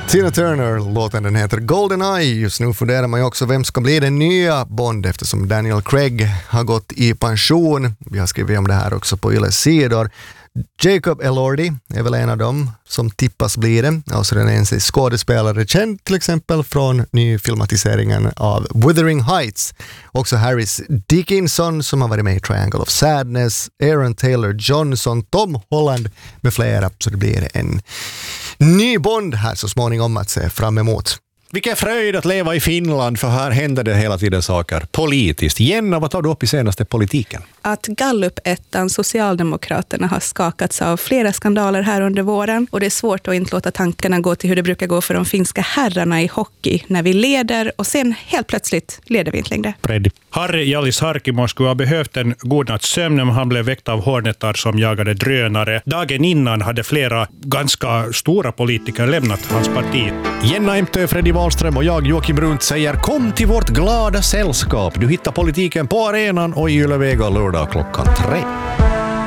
Tina Turner, låten den heter GoldenEye. Just nu funderar man ju också vem ska bli den nya Bond eftersom Daniel Craig har gått i pension. Vi har skrivit om det här också på Yles sidor. Jacob Elordi är väl en av dem som tippas bli det. Alltså den ensidig skådespelare känd till exempel från nyfilmatiseringen av Wuthering Heights. Också Harris Dickinson som har varit med i Triangle of Sadness, Aaron Taylor Johnson, Tom Holland med flera. Så det blir en ny Bond här så småningom att se fram emot. Vilken fröjd att leva i Finland, för här händer det hela tiden saker politiskt. Jenna, vad tar du upp i senaste politiken? Att Gallup-ettan Socialdemokraterna har skakats av flera skandaler här under våren och det är svårt att inte låta tankarna gå till hur det brukar gå för de finska herrarna i hockey när vi leder och sen helt plötsligt leder vi inte längre. Freddy. Harri Jallis Harkimo skulle ha behövt en god natts sömn när han blev väckt av hornetar som jagade drönare. Dagen innan hade flera ganska stora politiker lämnat hans parti. Jenna Emtö, Freddy Wahlström och jag, Joakim Brunt, säger kom till vårt glada sällskap. Du hittar politiken på arenan och i Yle Vega lördag klockan 3.